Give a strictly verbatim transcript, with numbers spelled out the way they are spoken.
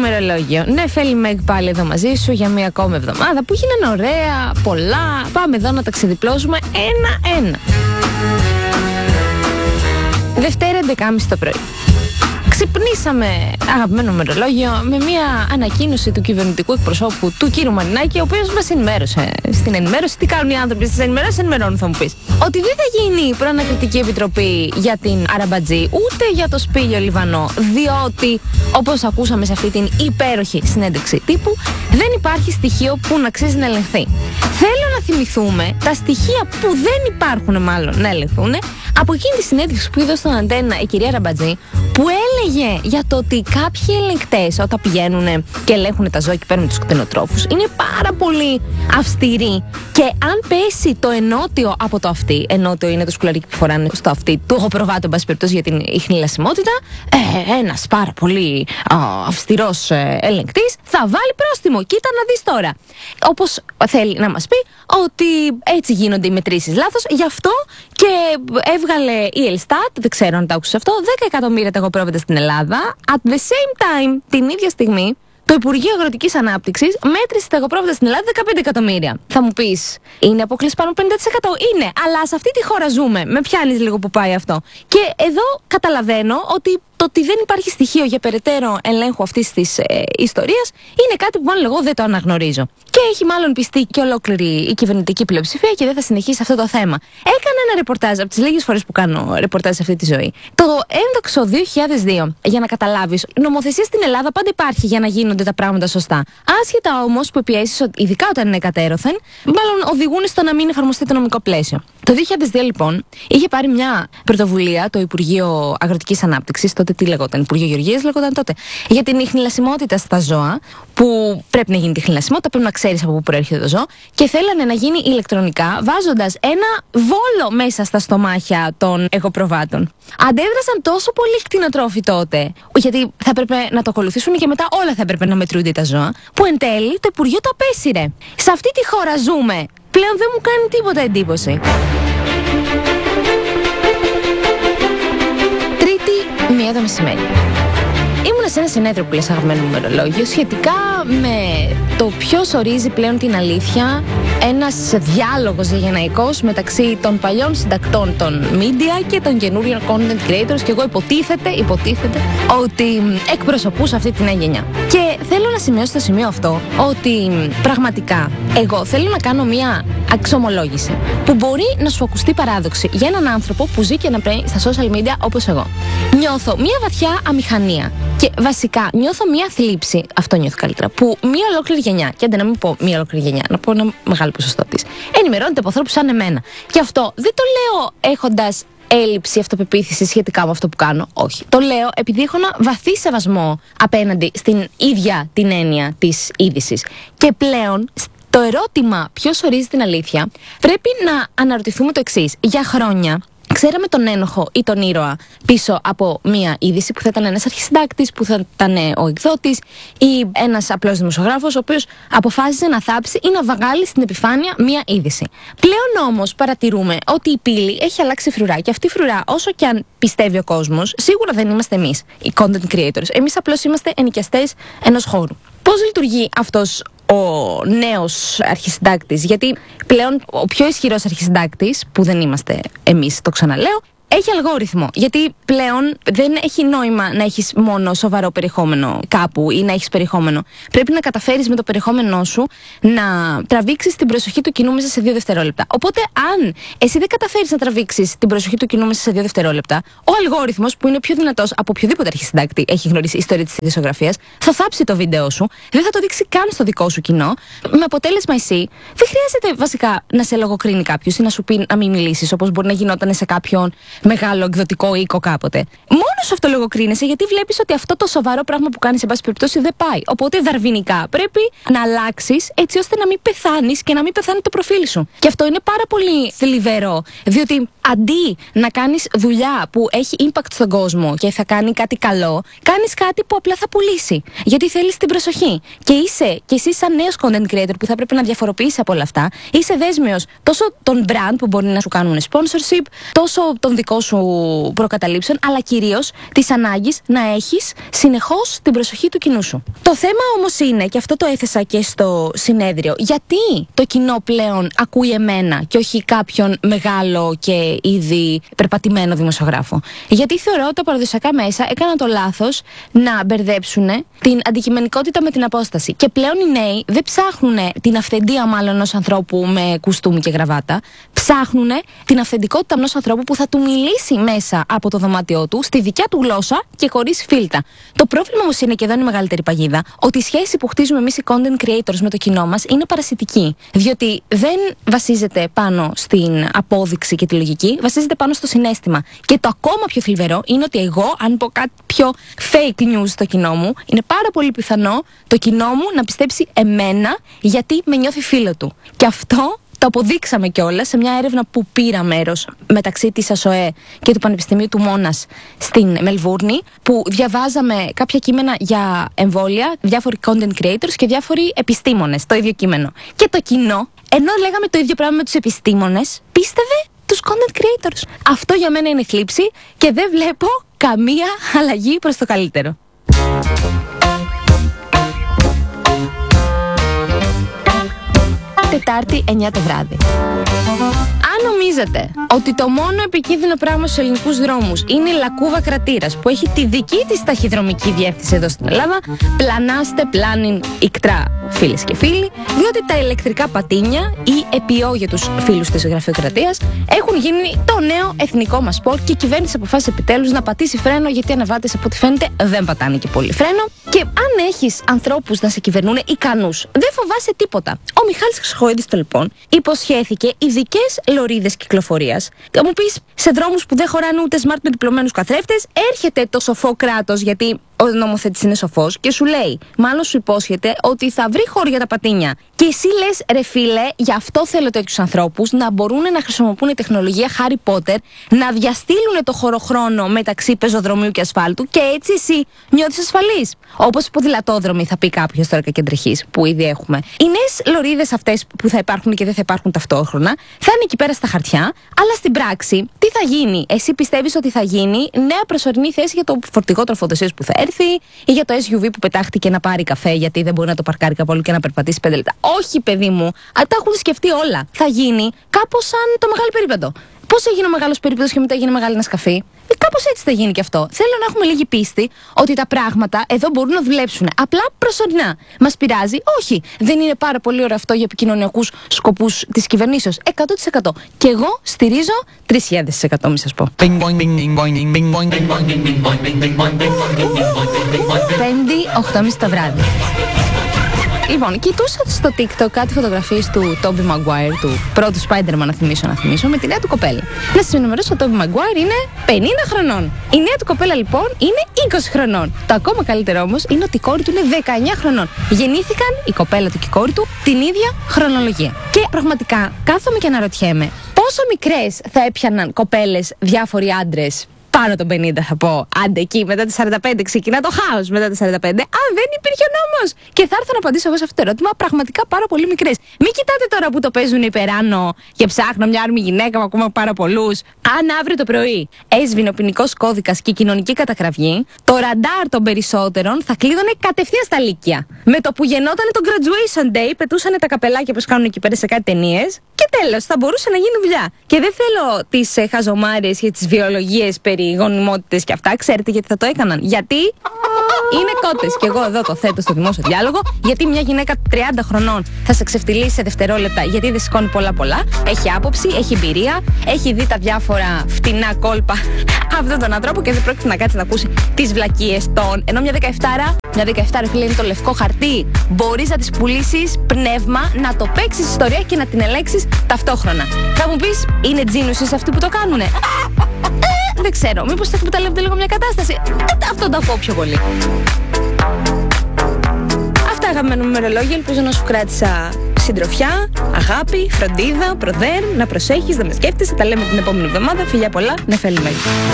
ημερολόγιο. Ναι, Φέλη Μεγ, πάλι εδώ μαζί σου για μία ακόμη εβδομάδα που γίνανε ωραία, πολλά. Πάμε εδώ να τα ξεδιπλώσουμε ένα-ένα. Δευτέρα έντεκα και μισή το πρωί. Ξυπνήσαμε, αγαπημένο ημερολόγιο, με μια ανακοίνωση του κυβερνητικού εκπροσώπου του κύριου Μαρινάκη, ο οποίος μας ενημέρωσε στην ενημέρωση. Τι κάνουν οι άνθρωποι στις ενημερώσεις, ενημερώνουν, θα μου πεις. Ότι δεν θα γίνει προανακριτική επιτροπή για την Αραμπατζή, ούτε για το Σπήλιο Λιβανό, διότι, όπως ακούσαμε σε αυτή την υπέροχη συνέντευξη τύπου, δεν υπάρχει στοιχείο που να αξίζει να ελεγχθεί. Θέλω να θυμηθούμε τα στοιχεία που δεν υπάρχουν, μάλλον να ελεγχθούν, από εκείνη τη συνέντευξη που είδε στον Αντένα η κυρία Αραμπατζή, που έλεγε για το ότι κάποιοι ελεγκτές όταν πηγαίνουν και ελέγχουν τα ζώα και παίρνουν τους κτηνοτρόφους είναι πάρα πολύ αυστηροί, και αν πέσει το ενότιο από το αυτί, ενότιο είναι το σκουλαρίκι που φοράνε στο αυτί του εγωπροβάτου, εν πάση περιπτώσει, για την ιχνηλασιμότητα, ε, ένας πάρα πολύ α, αυστηρός ε, ελεγκτής θα βάλει πρόστιμο. Κοίτα να δεις τώρα. Όπως θέλει να μας πει ότι έτσι γίνονται οι μετρήσεις λάθος, γι' αυτό και έβγαλε η Ελστάτ, δεν ξέρω αν τα άκουσες αυτό, δέκα εκατομμύρια τα εγωπρόβατα στην Ελλάδα. At the same time, την ίδια στιγμή, το Υπουργείο Αγροτικής Ανάπτυξης μέτρησε τα εγωπρόβατα στην Ελλάδα δεκαπέντε εκατομμύρια. Θα μου πεις, είναι αποκλείσει πάνω πενήντα τοις εκατό? Είναι, αλλά σε αυτή τη χώρα ζούμε. Με πιάνεις λίγο που πάει αυτό. Και εδώ καταλαβαίνω ότι το ότι δεν υπάρχει στοιχείο για περαιτέρω ελέγχου αυτής της ε, ιστορίας είναι κάτι που μάλλον εγώ δεν το αναγνωρίζω. Και έχει μάλλον πιστεί και ολόκληρη η κυβερνητική πλειοψηφία και δεν θα συνεχίσει αυτό το θέμα. Έκανα ένα ρεπορτάζ από τις λίγες φορές που κάνω ρεπορτάζ σε αυτή τη ζωή. Το ένδοξο δύο χιλιάδες δύο, για να καταλάβεις, νομοθεσία στην Ελλάδα πάντα υπάρχει για να γίνονται τα πράγματα σωστά. Άσχετα όμως που οι πιέσεις, ειδικά όταν είναι κατέρωθεν, μάλλον οδηγούν στο να μην εφαρμοστεί το νομικό πλαίσιο. Το δύο χιλιάδες δύο, λοιπόν, είχε πάρει μια πρωτοβουλία το Υπουργείο Αγροτικής Ανάπτυξης, τότε τι λεγόταν, Υπουργείο Γεωργίας λεγόταν τότε, για την ιχνηλασιμότητα στα ζώα, που πρέπει να γίνει τη ιχνηλασιμότητα, πρέπει να ξέρεις από πού προέρχεται το ζώο, και θέλανε να γίνει ηλεκτρονικά, βάζοντας ένα βόλο μέσα στα στομάχια των εγωπροβάτων. Αντέδρασαν τόσο πολλοί κτηνοτρόφοι τότε, γιατί θα έπρεπε να το ακολουθήσουν και μετά όλα θα έπρεπε να μετρούνται τα ζώα, που εν τέλει το Υπουργείο το απέσυρε. Σε αυτή τη χώρα ζούμε. Πλέον δεν μου κάνει τίποτα εντύπωση. Τρίτη, μία το μεσημέρι. Ήμουνα σε ένα συνέδριο που λες, αγαπημένο μου ημερολόγιο, σχετικά με το ποιος ορίζει πλέον την αλήθεια, ένας διάλογος διαγενεϊκός μεταξύ των παλιών συντακτών των media και των καινούριων content creators, και εγώ υποτίθεται, υποτίθεται ότι εκπροσωπούσα αυτή την νέα γενιά. Και θέλω να σημειώσω στο σημείο αυτό ότι πραγματικά εγώ θέλω να κάνω μια αξιομολόγηση που μπορεί να σου ακουστεί παράδοξη για έναν άνθρωπο που ζει και να πρέπει στα social media όπως εγώ. Νιώθω μια βαθιά αμηχανία. Και βασικά νιώθω μια θλίψη, αυτό νιώθω καλύτερα, που μια ολόκληρη γενιά, και αντί να μην πω μια ολόκληρη γενιά, να πω ένα μεγάλο ποσοστό της, ενημερώνεται από ανθρώπους σαν εμένα. Και αυτό δεν το λέω έχοντας έλλειψη αυτοπεποίθησης σχετικά με αυτό που κάνω. Όχι. Το λέω επειδή έχω ένα βαθύ σεβασμό απέναντι στην ίδια την έννοια της είδησης. Και πλέον, το ερώτημα ποιος ορίζει την αλήθεια, πρέπει να αναρωτηθούμε το εξής. Για χρόνια ξέραμε τον ένοχο ή τον ήρωα πίσω από μία είδηση που θα ήταν ένας αρχισυντάκτης, που θα ήταν ο εκδότης ή ένας απλός δημοσιογράφος, ο οποίος αποφάσισε να θάψει ή να βγάλει στην επιφάνεια μία είδηση. Πλέον όμως παρατηρούμε ότι η πύλη έχει αλλάξει φρουρά, και αυτή η φρουρά, όσο και αν πιστεύει ο κόσμος, σίγουρα δεν είμαστε εμείς οι content creators. Εμείς απλώς είμαστε ενοικιαστές ενός χώρου. Πώς λειτουργεί αυτός ο νέος αρχισυντάκτης? Γιατί πλέον ο πιο ισχυρός αρχισυντάκτης, που δεν είμαστε εμείς, το ξαναλέω, έχει αλγόριθμο. Γιατί πλέον δεν έχει νόημα να έχεις μόνο σοβαρό περιεχόμενο κάπου ή να έχεις περιεχόμενο. Πρέπει να καταφέρεις με το περιεχόμενό σου να τραβήξεις την προσοχή του κοινού μέσα σε δύο δευτερόλεπτα. Οπότε, αν εσύ δεν καταφέρεις να τραβήξεις την προσοχή του κοινού μέσα σε δύο δευτερόλεπτα, ο αλγόριθμος, που είναι πιο δυνατός από οποιοδήποτε αρχισυντάκτη έχει γνωρίσει η ιστορία της ειδησιογραφίας, θα θάψει το βίντεο σου, δεν θα το δείξει καν στο δικό σου κοινό, με αποτέλεσμα εσύ δεν χρειάζεται βασικά να σε λογοκρίνει κάποιος ή να σου πει να μην μιλήσεις, όπως μπορεί να γινόταν σε κάποιον μεγάλο εκδοτικό οίκο κάποτε. Μόνο σου αυτό λογοκρίνεσαι, γιατί βλέπεις ότι αυτό το σοβαρό πράγμα που κάνεις, σε πάση περιπτώσει, δεν πάει. Οπότε δαρβηνικά πρέπει να αλλάξεις έτσι ώστε να μην πεθάνεις και να μην πεθάνει το προφίλ σου. Και αυτό είναι πάρα πολύ θλιβερό, διότι αντί να κάνεις δουλειά που έχει impact στον κόσμο και θα κάνει κάτι καλό, κάνεις κάτι που απλά θα πουλήσει. Γιατί θέλεις την προσοχή. Και είσαι και εσύ, σαν νέος content creator που θα πρέπει να διαφοροποιήσει από όλα αυτά, είσαι δέσμιος τόσο των brand που μπορεί να σου κάνουν sponsorship, τόσο των δικών δικών σου προκαταλήψεων, αλλά κυρίως της ανάγκης να έχεις συνεχώς την προσοχή του κοινού σου. Το θέμα όμως είναι, και αυτό το έθεσα και στο συνέδριο, γιατί το κοινό πλέον ακούει εμένα και όχι κάποιον μεγάλο και ήδη περπατημένο δημοσιογράφο? Γιατί θεωρώ ότι τα παραδοσιακά μέσα έκαναν το λάθος να μπερδέψουν την αντικειμενικότητα με την απόσταση. Και πλέον οι νέοι δεν ψάχνουν την αυθεντία μάλλον ενός ανθρώπου με κουστούμι και γραβάτα. Ψάχνουν την αυθεντικότητα ενός ανθρώπου που θα του μιλήσει μέσα από το δωμάτιό του, στη δικιά του γλώσσα και χωρίς φίλτρα. Το πρόβλημα όμως είναι, και εδώ είναι η μεγαλύτερη παγίδα, ότι η σχέση που χτίζουμε εμείς οι content creators με το κοινό μας είναι παρασιτική. Διότι δεν βασίζεται πάνω στην απόδειξη και τη λογική, βασίζεται πάνω στο συναίσθημα. Και το ακόμα πιο θλιβερό είναι ότι εγώ, αν πω κάτι πιο fake news στο κοινό μου, είναι πάρα πολύ πιθανό το κοινό μου να πιστέψει εμένα γιατί με νιώθει φίλο του. Και αυτό το αποδείξαμε κιόλας σε μια έρευνα που πήρα μέρος μεταξύ της ΑΣΟΕ και του Πανεπιστημίου του Μόνας στην Μελβούρνη, που διαβάζαμε κάποια κείμενα για εμβόλια, διάφοροι content creators και διάφοροι επιστήμονες, το ίδιο κείμενο. Και το κοινό, ενώ λέγαμε το ίδιο πράγμα με τους επιστήμονες, πίστευε τους content creators. Αυτό για μένα είναι θλίψη και δεν βλέπω καμία αλλαγή προς το καλύτερο. Τετάρτη εννιά το βράδυ. Αν νομίζετε ότι το μόνο επικίνδυνο πράγμα στους ελληνικούς δρόμους είναι η Λακκούβα Κρατήρας, που έχει τη δική της ταχυδρομική διεύθυνση εδώ στην Ελλάδα, πλανάστε πλάνιν ικτρά, φίλες και φίλοι, διότι τα ηλεκτρικά πατίνια ή επιό για τους φίλους της γραφειοκρατίας έχουν γίνει το νέο εθνικό μας σπορ και η κυβέρνηση αποφάσισε επιτέλους να πατήσει φρένο, γιατί οι αναβάτες από ό,τι φαίνεται δεν πατάνε και πολύ φρένο. Και αν έχεις ανθρώπους να σε κυβερνούν ικανούς, δεν φοβάσαι τίποτα. Ο Μιχάλης Χρυσοχοΐδης το λοιπόν υποσχέθηκε ειδικές λωρίδες κυκλοφορίας. Θα μου πεις, σε δρόμους που δεν χωράνε ούτε smart με διπλωμένους καθρέφτες, έρχεται το σοφό κράτος, γιατί ο νομοθέτης είναι σοφός, και σου λέει, μάλλον σου υπόσχεται ότι θα βρει χώρο για τα πατίνια. Και εσύ λες, ρε φίλε, γι' αυτό θέλω τέτοιους ανθρώπους να μπορούν να χρησιμοποιούν τεχνολογία Harry Potter, να διαστήλουν το χωροχρόνο μεταξύ πεζοδρομίου και ασφάλτου, και έτσι εσύ νιώθεις ασφαλής. Όπως οι ποδηλατόδρομοι, θα πει κάποιος τώρα κακεντρεχής, που ήδη έχουμε. Οι νέες λωρίδες αυτές που θα υπάρχουν και δεν θα υπάρχουν ταυτόχρονα θα είναι εκεί πέρα στα χαρτιά, αλλά στην πράξη τι θα γίνει? Εσύ πιστεύεις ότι θα γίνει νέα προσωρινή θέση για το φορτηγό τροφοδοσίας που θα έρθει, ή για το ες γιου βι που πετάχτηκε να πάρει καφέ γιατί δεν μπορεί να το παρκάρει κάπου αλλού και να περπατήσει πέντε λεπτά? Όχι, παιδί μου, τα έχουν σκεφτεί όλα. Θα γίνει κάπως σαν το μεγάλο περίπατο. Πώς έγινε ο μεγάλος περίπατος και μετά έγινε μεγάλη Νεσκαφή? Κάπως έτσι θα γίνει και αυτό. Θέλω να έχουμε λίγη πίστη ότι τα πράγματα εδώ μπορούν να δουλέψουν. Απλά προσωρινά. Μας πειράζει? Όχι. Δεν είναι πάρα πολύ ωραίο αυτό για επικοινωνιακούς σκοπούς της κυβερνήσεως? εκατό τοις εκατό. Και εγώ στηρίζω τρεις χιλιάδες τοις εκατό, μη σας πω. Πέμπτη, οκτώ και μισή το βράδυ. Λοιπόν, κοιτούσα στο TikTok κάτι φωτογραφίες του Τόμπι Μαγκουάιρ, του πρώτου Spider-Man, να θυμίσω, να θυμίσω, με τη νέα του κοπέλα. Να σας ενημερώσω, ο Τόμπι Μαγκουάιρ είναι πενήντα χρονών. Η νέα του κοπέλα λοιπόν είναι είκοσι χρονών. Το ακόμα καλύτερο όμως είναι ότι η κόρη του είναι δεκαεννιά χρονών. Γεννήθηκαν η κοπέλα του και η κόρη του την ίδια χρονολογία. Και πραγματικά κάθομαι και αναρωτιέμαι πόσο μικρές θα έπιαναν κοπέλες διάφοροι άντρες. Πάνω των πενήντα θα πω. Άντε εκεί, μετά τα σαράντα πέντε ξεκινά το χάος. Μετά τα σαράντα πέντε, αν δεν υπήρχε ο νόμος. Και θα έρθω να απαντήσω εγώ σε αυτό το ερώτημα, πραγματικά πάρα πολύ μικρές. Μην κοιτάτε τώρα που το παίζουν υπεράνω και ψάχνω μια άρμη γυναίκα με ακόμα πάρα πολλούς. Αν αύριο το πρωί έσβηνε ο ποινικός κώδικας και η κοινωνική καταγραφή, το ραντάρ των περισσότερων θα κλείδωνε κατευθείαν στα λύκεια. Με το που γεννόταν το graduation day, πετούσαν τα καπελάκια που κάνουν εκεί πέρα σε κάτι ταινίες. Και τέλος, θα μπορούσε να γίνει δουλειά. Και δεν θέλω τις ε, χαζομάρες και τις βιολογίες περί γονιμότητες και αυτά. Ξέρετε γιατί θα το έκαναν? Γιατί είναι κότες. Και εγώ εδώ το θέτω στο δημόσιο διάλογο. Γιατί μια γυναίκα τριάντα χρονών θα σε ξεφτυλίσει σε δευτερόλεπτα, γιατί δεν σηκώνει πολλά πολλά. Έχει άποψη, έχει εμπειρία, έχει δει τα διάφορα φτηνά κόλπα αυτόν τον ανθρώπου και δεν πρόκειται να κάτσει να ακούσει τις βλακίες των. Ενώ μια δεκαεφτάρα, μια δεκαεφτάρα φίλε, είναι το λευκό χαρτί. Μπορείς να της πουλήσεις πνεύμα, να το παίξεις ιστορία και να την ελέγξεις ταυτόχρονα. Θα μου πεις, είναι geniuses αυτοί που το κάνουνε? Δεν ξέρω, μήπως θα εκμεταλλεύονται λίγο μια κατάσταση? Αυτό το ακούω πιο πολύ. Αυτά, αγαπημένο μου μερολόγια, ελπίζω να σου κράτησα συντροφιά, αγάπη, φροντίδα, προδέρ, να προσέχεις, να με σκέφτεσαι. Τα λέμε την επόμενη εβδομάδα. Φιλιά πολλά, Νεφέλη Μέγη.